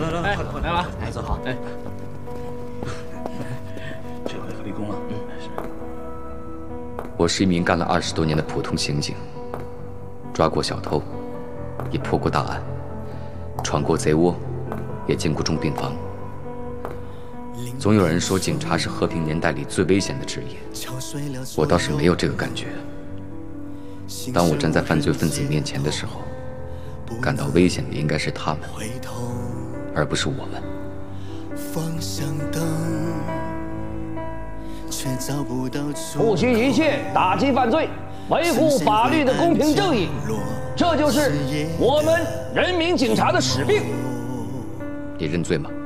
来，快来吧， 来，坐好。 哎， 这回可立功了。是。 我是一名干了20多年的普通刑警，抓过小偷，也破过大案，闯过贼窝，也进过重病房。总有人说警察是和平年代里最危险的职业，我倒是没有这个感觉。当我站在犯罪分子面前的时候，感到危险的应该是他们，而不是我们。 不惜一切打击犯罪，维护法律的公平正义，这就是我们人民警察的使命。 你认罪吗？